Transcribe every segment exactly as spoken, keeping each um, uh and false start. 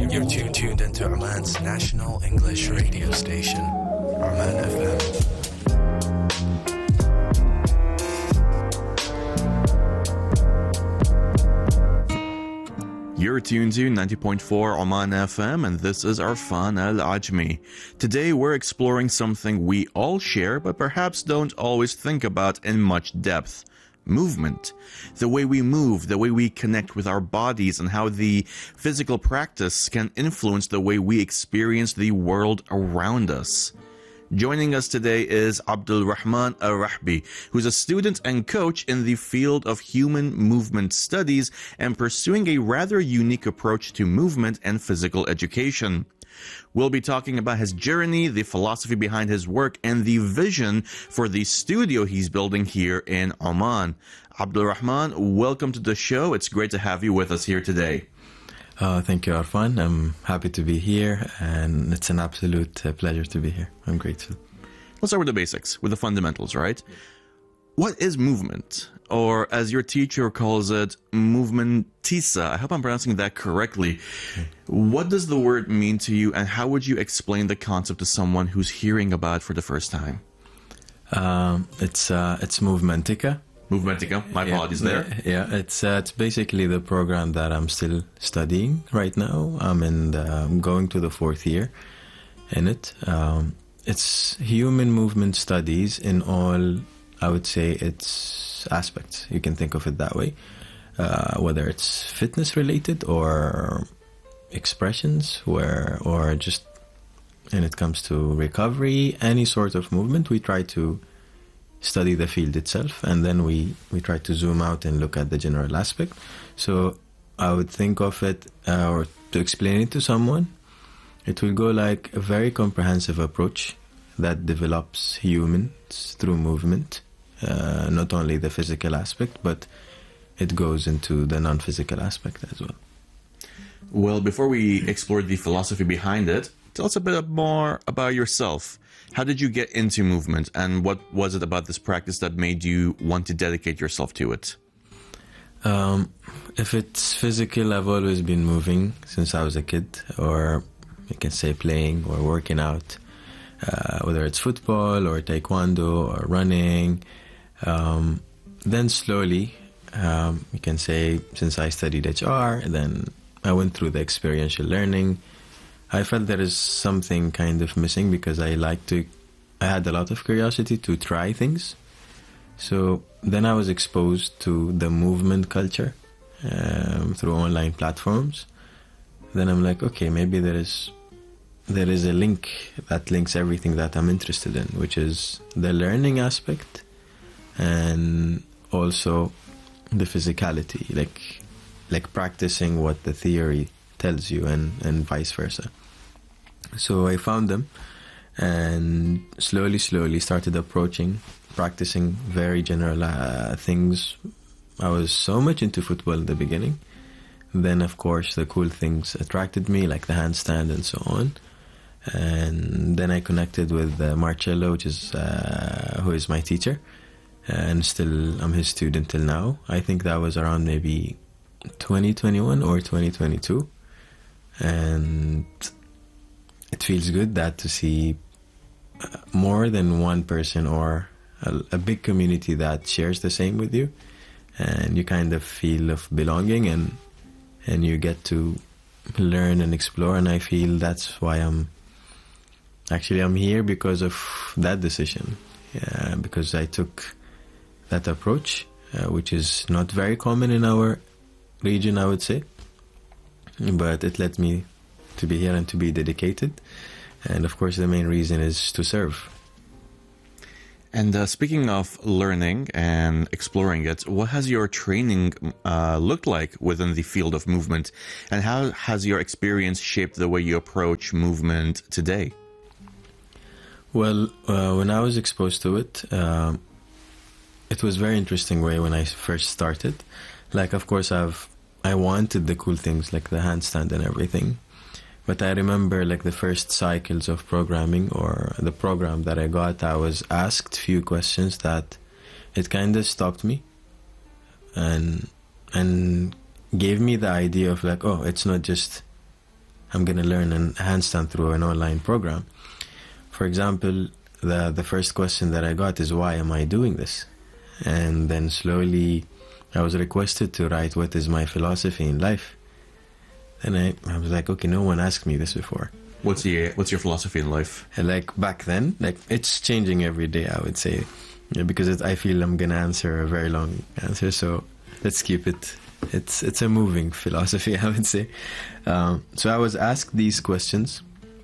You're tuned, tuned into Oman's national English radio station, Oman F M. You're tuned to ninety point four Oman F M, and this is Arfan Al-Ajmi. Today we're exploring something we all share, but perhaps don't always think about in much depth. Movement. The way we move, the way we connect with our bodies, and how the physical practice can influence the way we experience the world around us. Joining us today is Abdul Rahman Al-Rahbi, who's a student and coach in the field of human movement studies and pursuing a rather unique approach to movement and physical education. We'll be talking about his journey, the philosophy behind his work, and the vision for the studio he's building here in Oman. Abdul Rahman, welcome to the show. It's great to have you with us here today. Uh, thank you, Arfan. I'm happy to be here, and it's an absolute uh, pleasure to be here. I'm grateful. Let's start with the basics, with the fundamentals, right? What is movement? Or as your teacher calls it, movementisa. I hope I'm pronouncing that correctly. What does the word mean to you, and how would you explain the concept to someone who's hearing about it for the first time? Um, it's uh, it's Movementica. Movementica. My apologies yeah, there. Yeah, it's uh, it's basically the program that I'm still studying right now. I'm in the, I'm going to the fourth year in it. Um, it's human movement studies in all, I would say, its aspects. You can think of it that way. Uh, whether it's fitness related or expressions, where or just when it comes to recovery, any sort of movement, we try to study the field itself, and then we, we try to zoom out and look at the general aspect. So I would think of it, uh, or to explain it to someone, it will go like a very comprehensive approach that develops humans through movement, uh, not only the physical aspect, but it goes into the non-physical aspect as well. Well, before we explore the philosophy behind it, tell us a bit more about yourself. How did you get into movement, and what was it about this practice that made you want to dedicate yourself to it? Um, if it's physical, I've always been moving since I was a kid, or you can say playing or working out, uh, whether it's football or taekwondo or running. Um, then slowly, um, you can say since I studied H R, then I went through the experiential learning. I felt there is something kind of missing because I like to, I had a lot of curiosity to try things. So then I was exposed to the movement culture um, through online platforms. Then I'm like, okay, maybe there is, there is a link that links everything that I'm interested in, which is the learning aspect and also the physicality, like, like practicing what the theory tells you, and, and vice versa. So I found them and slowly, slowly started approaching, practicing very general uh, things. I was so much into football in the beginning. Then, of course, the cool things attracted me, like the handstand and so on. And then I connected with uh, Marcello, which is uh, who is my teacher, and still I'm his student till now. I think that was around maybe twenty twenty-one or twenty twenty-two. And it feels good that to see more than one person or a, a big community that shares the same with you, and you kind of feel of belonging, and and you get to learn and explore. And I feel that's why I'm actually I'm here, because of that decision, yeah, because I took that approach, uh, which is not very common in our region, I would say. But it led me to be here and to be dedicated. And of course, the main reason is to serve. And uh, speaking of learning and exploring it, what has your training uh, looked like within the field of movement? And how has your experience shaped the way you approach movement today? Well, uh, when I was exposed to it, uh, it was very interesting way when I first started. Like, of course, I've I wanted the cool things like the handstand and everything. But I remember like the first cycles of programming or the program that I got, I was asked few questions that it kind of stopped me and and gave me the idea of like, oh, it's not just I'm going to learn a handstand through an online program. For example, the the first question that I got is, why am I doing this? And then slowly I was requested to write what is my philosophy in life. And I, I was like, okay, no one asked me this before. What's the what's your philosophy in life? And like back then, like it's changing every day, I would say, yeah, because it, I feel I'm gonna answer a very long answer, so let's keep it. It's it's a moving philosophy, I would say. Um, so I was asked these questions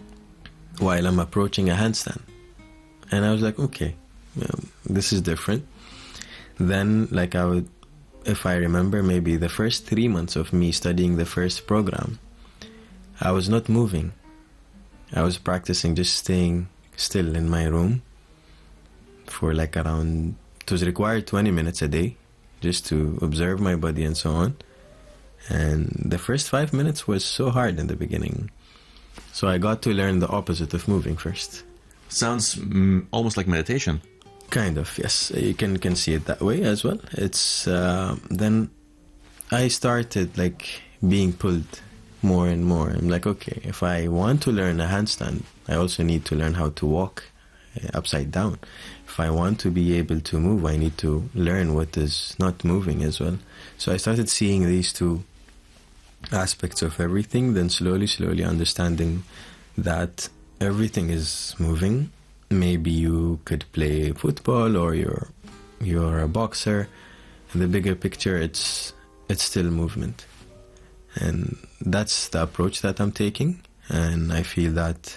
while I'm approaching a handstand, and I was like, okay, um, this is different. Then, like I would, if I remember, maybe the first three months of me studying the first program, I was not moving. I was practicing just staying still in my room for like around, it was required twenty minutes a day just to observe my body and so on. And the first five minutes was so hard in the beginning. So I got to learn the opposite of moving first. Sounds mm, almost like meditation. Kind of, yes. You can, can see it that way as well. It's, uh, then I started like being pulled more and more. I'm like, okay, if I want to learn a handstand, I also need to learn how to walk uh, upside down. If I want to be able to move, I need to learn what is not moving as well. So I started seeing these two aspects of everything, then slowly, slowly understanding that everything is moving. Maybe you could play football or you're you're a boxer. In the bigger picture, it's it's still movement. And that's the approach that I'm taking, and I feel that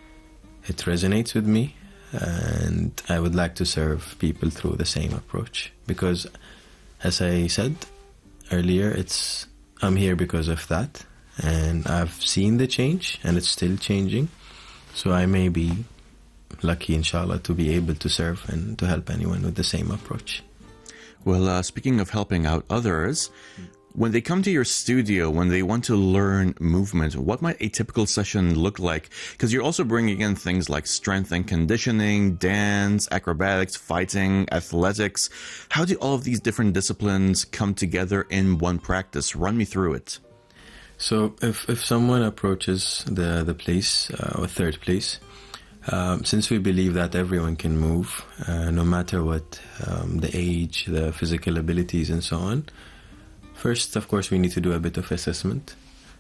it resonates with me, and I would like to serve people through the same approach, because as I said earlier, it's I'm here because of that, and I've seen the change and it's still changing, so I may be lucky, inshallah, to be able to serve and to help anyone with the same approach. Well, uh, speaking of helping out others, when they come to your studio, when they want to learn movement, what might a typical session look like? Because you're also bringing in things like strength and conditioning, dance, acrobatics, fighting, athletics. How do all of these different disciplines come together in one practice? Run me through it. So if, if someone approaches the, the place, uh, or third place, um, since we believe that everyone can move, uh, no matter what um, the age, the physical abilities and so on, first, of course, we need to do a bit of assessment,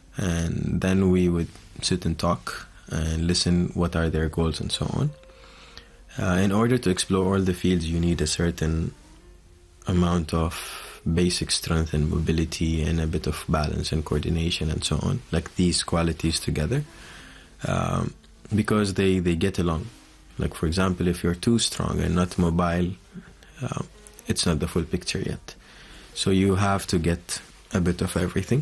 and then we would sit and talk and listen what are their goals and so on. Uh, in order to explore all the fields, you need a certain amount of basic strength and mobility and a bit of balance and coordination and so on, like these qualities together, um, because they, they get along. Like, for example, if you're too strong and not mobile, uh, it's not the full picture yet. So you have to get a bit of everything.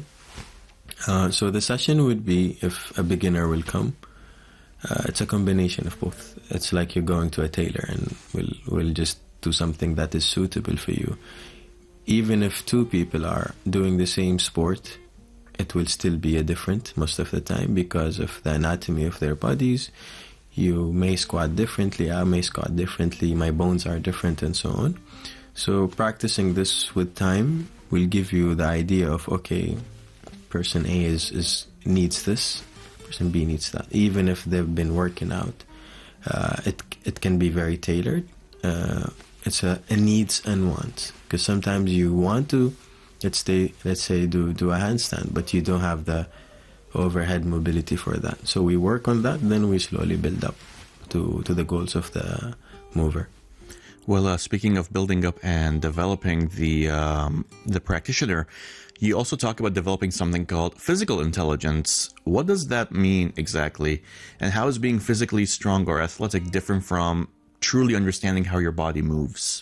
Uh, so the session would be, if a beginner will come, uh, it's a combination of both. It's like you're going to a tailor and we'll, we'll just do something that is suitable for you. Even if two people are doing the same sport, it will still be a different most of the time because of the anatomy of their bodies. You may squat differently, I may squat differently, my bones are different and so on. So practicing this with time will give you the idea of, okay, person A is, is needs this, person B needs that. Even if they've been working out, uh, it it can be very tailored. Uh, it's a, a needs and wants, because sometimes you want to, let's say, let's say do, do a handstand, but you don't have the overhead mobility for that. So we work on that, then we slowly build up to, to the goals of the mover. Well, uh, speaking of building up and developing the um, the practitioner, you also talk about developing something called physical intelligence. What does that mean exactly? And how is being physically strong or athletic different from truly understanding how your body moves?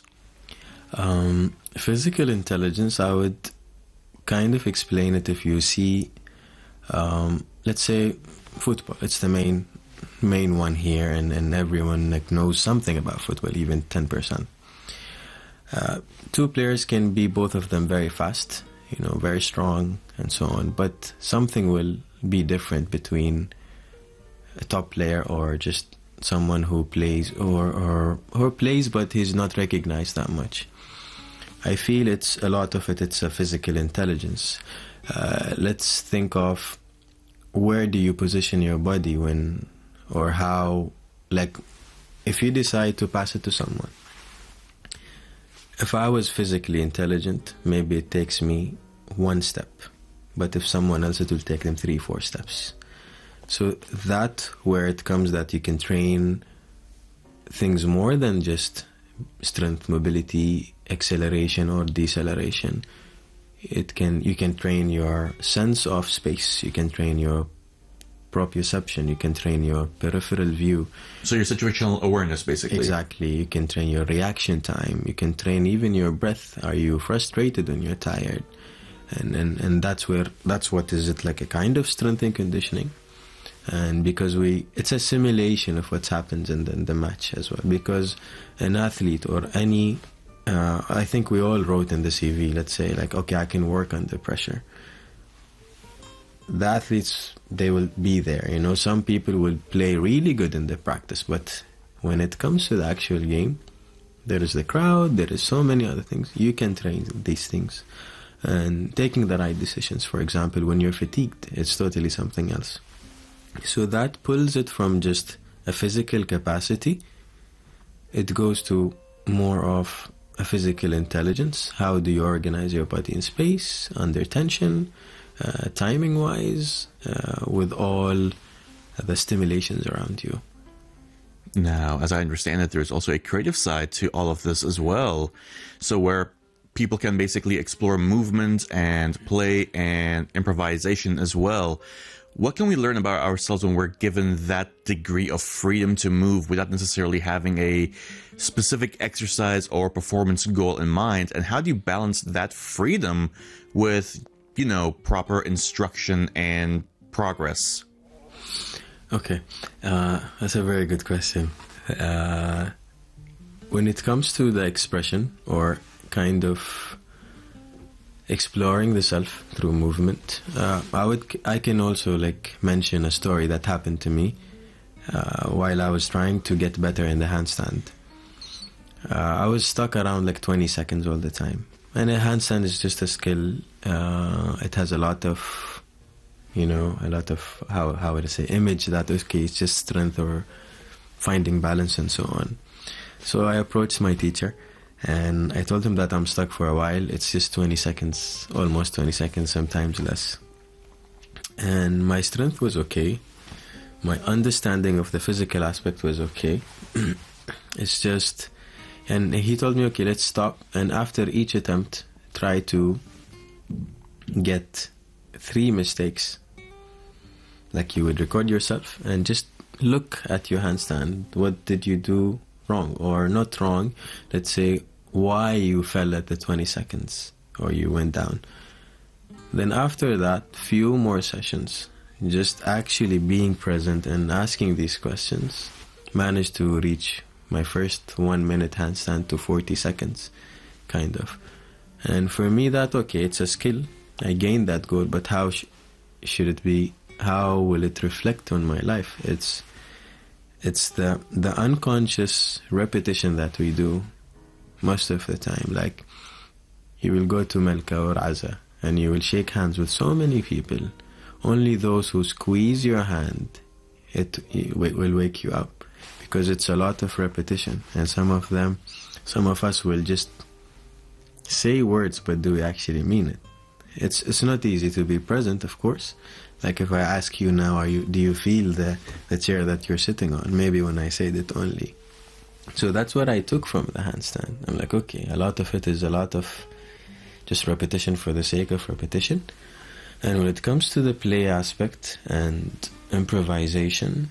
Um, physical intelligence, I would kind of explain it if you see, um, let's say, football. It's the main main one here, and, and everyone like knows something about football, even ten percent. Uh, two players can be, both of them, very fast, you know, very strong and so on, but something will be different between a top player or just someone who plays or, or, or plays but he's not recognized that much. I feel it's a lot of it, it's a physical intelligence. Uh, let's think of where do you position your body when, or how, like, if you decide to pass it to someone. If I was physically intelligent, maybe it takes me one step. But if someone else, it will take them three, four steps. So that where it comes that you can train things more than just strength, mobility, acceleration or deceleration. It can you can train your sense of space. You can train your proprioception. You can train your peripheral view. So your situational awareness, basically. Exactly. You can train your reaction time. You can train even your breath. Are you frustrated when you're tired? And and, and that's where that's what is it like a kind of strength and conditioning. And because we, it's a simulation of what happens in the, in the match as well. Because an athlete or any, uh, I think we all wrote in the C V, let's say, like, okay, I can work under pressure. The athletes, they will be there. You know, some people will play really good in the practice, but when it comes to the actual game, there is the crowd, there is so many other things. You can train these things. And taking the right decisions, for example, when you're fatigued, it's totally something else. So that pulls it from just a physical capacity. It goes to more of a physical intelligence. How do you organize your body in space, under tension, uh, timing-wise, uh, with all the stimulations around you. Now, as I understand it, there's also a creative side to all of this as well. So where people can basically explore movement and play and improvisation as well. What can we learn about ourselves when we're given that degree of freedom to move without necessarily having a specific exercise or performance goal in mind? And how do you balance that freedom with, you know, proper instruction and progress? Okay, uh, that's a very good question. Uh, when it comes to the expression or kind of exploring the self through movement, uh, I would I can also like mention a story that happened to me uh, while I was trying to get better in the handstand. Uh, I was stuck around like twenty seconds all the time, and a handstand is just a skill. Uh, it has a lot of, you know, a lot of how how would I say image that okay, it's just strength or finding balance and so on. So I approached my teacher. And I told him that I'm stuck for a while. It's just twenty seconds, almost twenty seconds, sometimes less. And my strength was okay. My understanding of the physical aspect was okay. It's just, and he told me, okay, let's stop. And after each attempt, try to get three mistakes. Like you would record yourself and just look at your handstand. What did you do wrong or not wrong? Let's say, why you fell at the twenty seconds or you went down. Then after that, few more sessions, just actually being present and asking these questions, managed to reach my first one minute handstand to forty seconds, kind of. And for me that, okay, it's a skill. I gained that goal, but how sh- should it be? How will it reflect on my life? It's it's the the unconscious repetition that we do most of the time. Like, you will go to Melka or Aza and you will shake hands with so many people. Only those who squeeze your hand, it, it will wake you up, because it's a lot of repetition. And some of them, some of us will just say words, but do we actually mean it? It's it's not easy to be present, of course. Like if I ask you now, are you do you feel the, the chair that you're sitting on? Maybe when I said it only. So that's what I took from the handstand. I'm like, okay, a lot of it is a lot of just repetition for the sake of repetition. And when it comes to the play aspect and improvisation,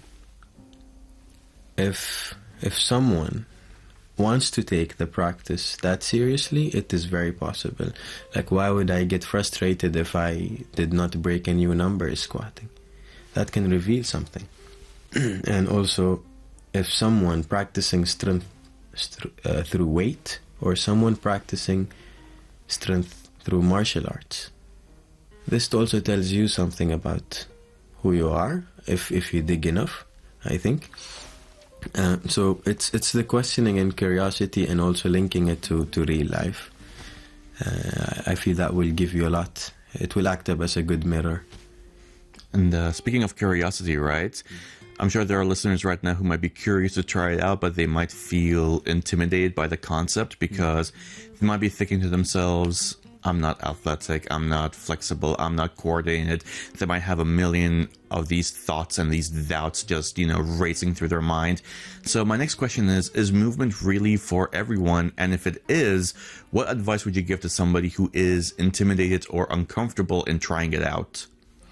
if if someone wants to take the practice that seriously, it is very possible. Like, why would I get frustrated if I did not break a new number squatting? That can reveal something. And also, if someone practicing strength st- uh, through weight, or someone practicing strength through martial arts, this also tells you something about who you are, if if you dig enough, I think. Uh, so it's it's the questioning and curiosity, and also linking it to, to real life. Uh, I feel that will give you a lot. It will act up as a good mirror. And uh, speaking of curiosity, right? I'm sure there are listeners right now who might be curious to try it out, but they might feel intimidated by the concept because they might be thinking to themselves, I'm not athletic, I'm not flexible, I'm not coordinated. They might have a million of these thoughts and these doubts just, you know, racing through their mind. So my next question is, is movement really for everyone? And if it is, what advice would you give to somebody who is intimidated or uncomfortable in trying it out?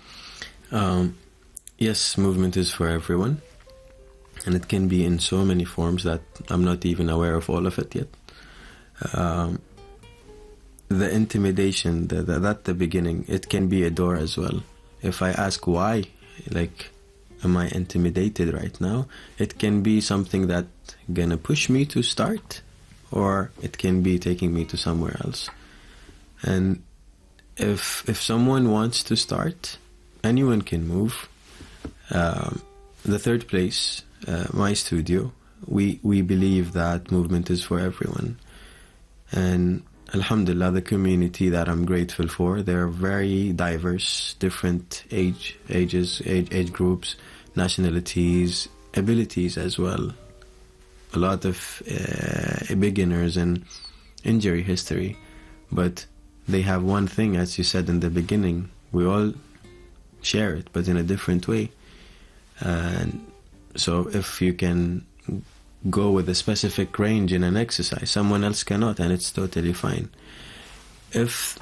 Um, yes, movement is for everyone. And it can be in so many forms that I'm not even aware of all of it yet. Um, The intimidation, the, the, that the beginning, it can be a door as well. If I ask why, like, am I intimidated right now? It can be something that gonna push me to start, or it can be taking me to somewhere else. And if if someone wants to start, anyone can move. Um, the third place, uh, my studio, we we believe that movement is for everyone, and Alhamdulillah, the community that I'm grateful for, they're very diverse, different age, ages, age, age groups, nationalities, abilities as well. A lot of uh, beginners and injury history. But they have one thing, as you said in the beginning, we all share it, but in a different way. And so if you can go with a specific range in an exercise, someone else cannot, and it's totally fine. If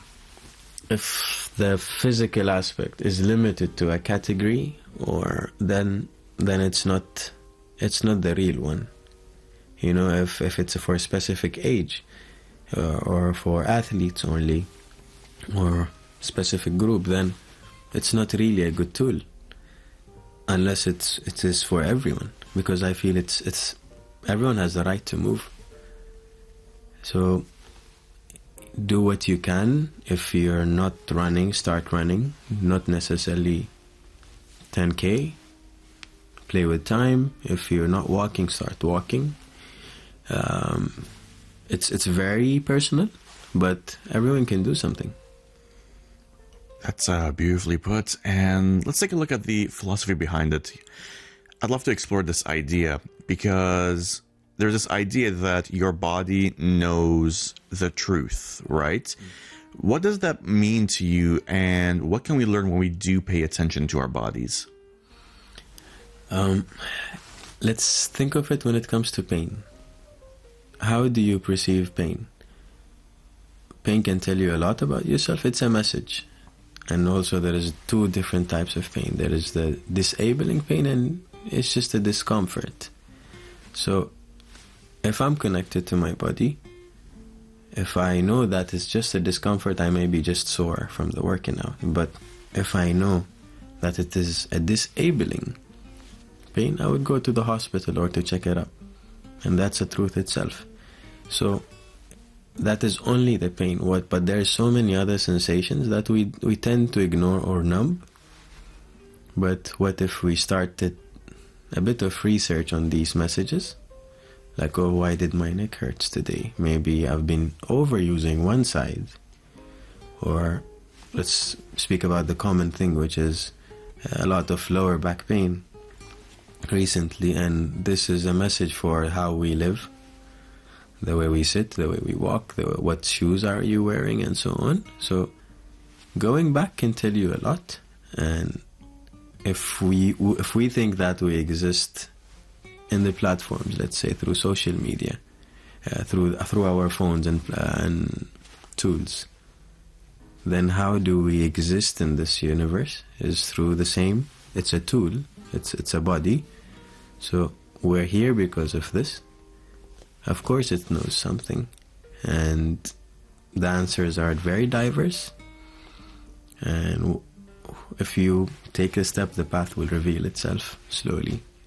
if the physical aspect is limited to a category, or then then it's not it's not the real one. You know, if if it's for a specific age, uh, or for athletes only, or specific group, then it's not really a good tool, unless it's it is for everyone. Because I feel it's it's everyone has the right to move. So do what you can. If you're not running, start running. Not necessarily ten K. Play with time. If you're not walking, start walking. Um, it's it's very personal, but everyone can do something. That's uh, beautifully put. And let's take a look at the philosophy behind it. I'd love to explore this idea, because there's this idea that your body knows the truth, right? Mm. What does that mean to you, and what can we learn when we do pay attention to our bodies? Um, let's think of it when it comes to pain. How do you perceive pain? Pain can tell you a lot about yourself. It's a message. And also there is two different types of pain. There is the disabling pain, and it's just a discomfort. So if I'm connected to my body, if I know that it's just a discomfort, I may be just sore from the working out. But if I know that it is a disabling pain, I would go to the hospital or to check it up. And that's the truth itself. So that is only the pain. What? But there are so many other sensations that we we tend to ignore or numb. But what if we started a bit of research on these messages? Like, oh, why did my neck hurts today? Maybe I've been overusing one side. Or let's speak about the common thing, which is a lot of lower back pain recently. And this is a message for how we live, the way we sit, the way we walk, the way, what shoes are you wearing, and so on. So going back can tell you a lot. And if we if we think that we exist in the platforms, let's say through social media, uh, through through our phones and uh, and tools, then how do we exist in this universe? Is through the same. It's a tool. It's it's a body. So we're here because of this. Of course, it knows something, and the answers are very diverse. And if you take a step, the path will reveal itself slowly.